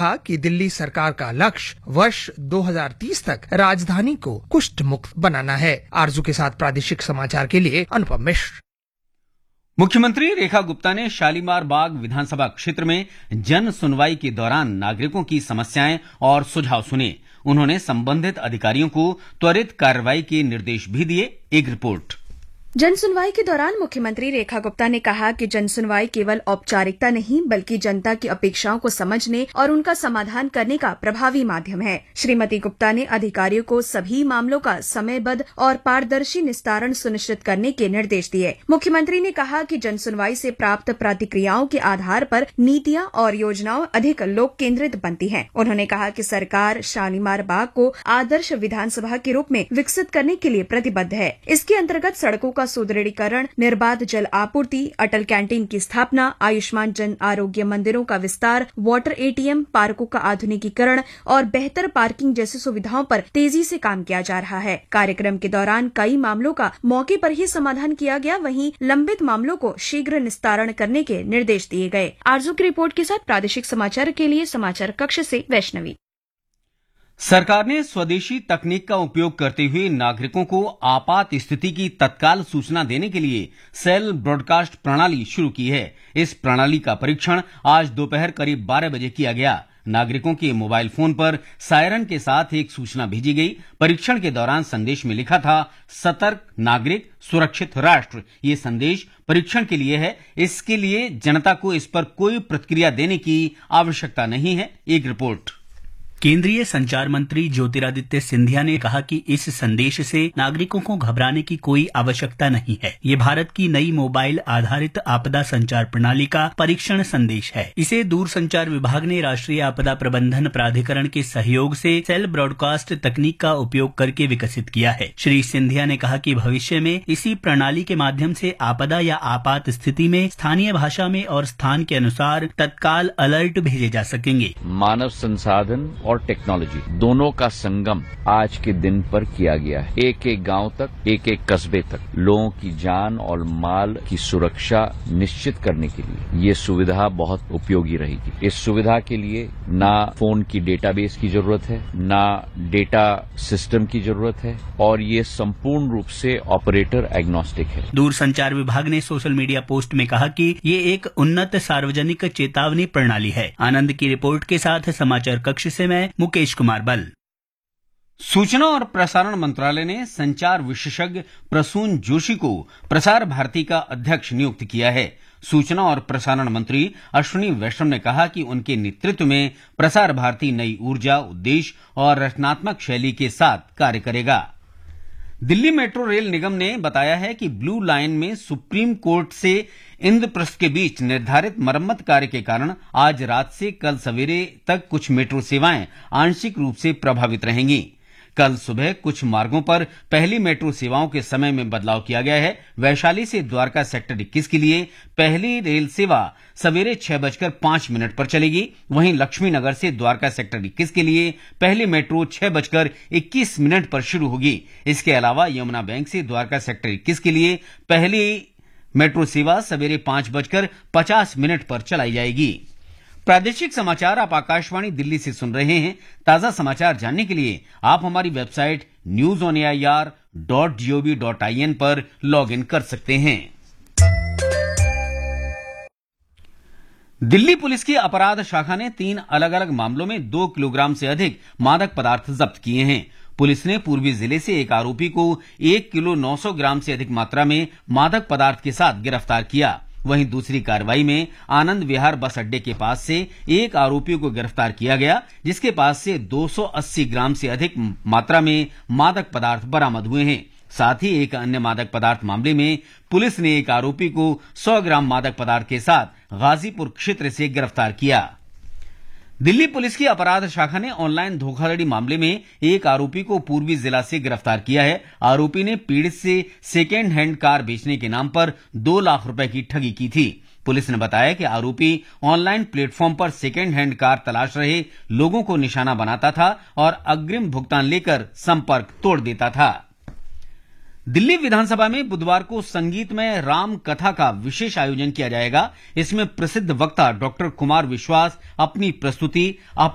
कहा कि दिल्ली सरकार का लक्ष्य वर्ष 2030 तक राजधानी को कुष्ठ मुक्त बनाना है। आरजू के साथ प्रादेशिक समाचार के लिए अनुपम मिश्र। मुख्यमंत्री रेखा गुप्ता ने शालीमार बाग विधानसभा क्षेत्र में जन सुनवाई के दौरान नागरिकों की समस्याएं और सुझाव सुने। उन्होंने संबंधित अधिकारियों को त्वरित कार्रवाई के निर्देश भी दिए। एक रिपोर्ट। जन सुनवाई के दौरान मुख्यमंत्री रेखा गुप्ता ने कहा कि जन सुनवाई केवल औपचारिकता नहीं बल्कि जनता की अपेक्षाओं को समझने और उनका समाधान करने का प्रभावी माध्यम है। श्रीमती गुप्ता ने अधिकारियों को सभी मामलों का समयबद्ध और पारदर्शी निस्तारण सुनिश्चित करने के निर्देश दिए। मुख्यमंत्री ने कहा कि जन सुनवाई से प्राप्त प्रतिक्रियाओं के आधार पर नीतियां और योजनाओं अधिक लोक केंद्रित बनती हैं। उन्होंने कहा कि सरकार शालीमार बाग को आदर्श विधानसभा के रूप में विकसित करने के लिए प्रतिबद्ध है। इसके अंतर्गत सड़कों का सुदृढ़ीकरण, निर्बाध जल आपूर्ति, अटल कैंटीन की स्थापना, आयुष्मान जन आरोग्य मंदिरों का विस्तार, वाटर एटीएम, पार्कों का आधुनिकीकरण और बेहतर पार्किंग जैसी सुविधाओं पर तेजी से काम किया जा रहा है। कार्यक्रम के दौरान कई मामलों का मौके पर ही समाधान किया गया, वहीं लंबित मामलों को शीघ्र निस्तारण करने के निर्देश दिए गए। आरजू की रिपोर्ट के साथ प्रादेशिक समाचार के लिए समाचार कक्ष से वैष्णवी। सरकार ने स्वदेशी तकनीक का उपयोग करते हुए नागरिकों को आपात स्थिति की तत्काल सूचना देने के लिए सेल ब्रॉडकास्ट प्रणाली शुरू की है। इस प्रणाली का परीक्षण आज दोपहर करीब 12 बजे किया गया। नागरिकों के मोबाइल फोन पर सायरन के साथ एक सूचना भेजी गई। परीक्षण के दौरान संदेश में लिखा था, सतर्क नागरिक सुरक्षित राष्ट्र। ये संदेश परीक्षण के लिए है, इसके लिए जनता को इस पर कोई प्रतिक्रिया देने की आवश्यकता नहीं है। एक रिपोर्ट। केंद्रीय संचार मंत्री ज्योतिरादित्य सिंधिया ने कहा कि इस संदेश से नागरिकों को घबराने की कोई आवश्यकता नहीं है। ये भारत की नई मोबाइल आधारित आपदा संचार प्रणाली का परीक्षण संदेश है। इसे दूरसंचार विभाग ने राष्ट्रीय आपदा प्रबंधन प्राधिकरण के सहयोग से सेल ब्रॉडकास्ट तकनीक का उपयोग करके विकसित किया है। श्री सिंधिया ने कहा कि भविष्य में इसी प्रणाली के माध्यम से आपदा या आपात स्थिति में स्थानीय भाषा में और स्थान के अनुसार तत्काल अलर्ट भेजे जा सकेंगे। मानव संसाधन और टेक्नोलॉजी दोनों का संगम आज के दिन पर किया गया है। एक एक गांव तक, एक एक कस्बे तक लोगों की जान और माल की सुरक्षा निश्चित करने के लिए ये सुविधा बहुत उपयोगी रहेगी। इस सुविधा के लिए ना फोन की डेटाबेस की जरूरत है, ना डेटा सिस्टम की जरूरत है और ये संपूर्ण रूप से ऑपरेटर एग्नोस्टिक है। दूरसंचार विभाग ने सोशल मीडिया पोस्ट में कहा कि ये एक उन्नत सार्वजनिक चेतावनी प्रणाली है। आनंद की रिपोर्ट के साथ समाचार कक्ष से मैं मुकेश कुमार बल। सूचना और प्रसारण मंत्रालय ने संचार विशेषज्ञ प्रसून जोशी को प्रसार भारती का अध्यक्ष नियुक्त किया है। सूचना और प्रसारण मंत्री अश्विनी वैष्णव ने कहा कि उनके नेतृत्व में प्रसार भारती नई ऊर्जा, उद्देश्य और रचनात्मक शैली के साथ कार्य करेगा। दिल्ली मेट्रो रेल निगम ने बताया है कि ब्लू लाइन में सुप्रीम कोर्ट से इंद्रप्रस्थ के बीच निर्धारित मरम्मत कार्य के कारण आज रात से कल सवेरे तक कुछ मेट्रो सेवाएं आंशिक रूप से प्रभावित रहेंगी। कल सुबह कुछ मार्गों पर पहली मेट्रो सेवाओं के समय में बदलाव किया गया है। वैशाली से द्वारका सेक्टर 21 के लिए पहली रेल सेवा सवेरे 6:05 पर चलेगी। वहीं लक्ष्मी नगर से द्वारका सेक्टर 21 के लिए पहली मेट्रो 6:21 पर शुरू होगी। इसके अलावा यमुना बैंक से द्वारका सेक्टर 21 के लिए पहली मेट्रो सेवा सवेरे 5:50 पर चलाई जाएगी। प्रादेशिक समाचार आप आकाशवाणी दिल्ली से सुन रहे हैं। ताजा समाचार जानने के लिए आप हमारी वेबसाइट newsonair.gov.in पर लॉग इन कर सकते हैं। दिल्ली पुलिस की अपराध शाखा ने 3 अलग अलग मामलों में 2 किलोग्राम से अधिक मादक पदार्थ जब्त किए हैं। पुलिस ने पूर्वी जिले से एक आरोपी को 1 किलो 900 ग्राम से अधिक मात्रा में मादक पदार्थ के साथ गिरफ्तार किया। वहीं दूसरी कार्रवाई में आनंद विहार बस अड्डे के पास से एक आरोपी को गिरफ्तार किया गया, जिसके पास से 280 ग्राम से अधिक मात्रा में मादक पदार्थ बरामद हुए हैं। साथ ही एक अन्य मादक पदार्थ मामले में पुलिस ने एक आरोपी को 100 ग्राम मादक पदार्थ के साथ गाजीपुर क्षेत्र से गिरफ्तार किया। दिल्ली पुलिस की अपराध शाखा ने ऑनलाइन धोखाधड़ी मामले में एक आरोपी को पूर्वी जिला से गिरफ्तार किया है। आरोपी ने पीड़ित से सेकेंड हैंड कार बेचने के नाम पर 2 लाख रुपए की ठगी की थी। पुलिस ने बताया कि आरोपी ऑनलाइन प्लेटफॉर्म पर सेकेंड हैंड कार तलाश रहे लोगों को निशाना बनाता था और अग्रिम भुगतान लेकर संपर्क तोड़ देता था। दिल्ली विधानसभा में बुधवार को संगीतमय राम कथा का विशेष आयोजन किया जाएगा। इसमें प्रसिद्ध वक्ता डॉक्टर कुमार विश्वास अपनी प्रस्तुति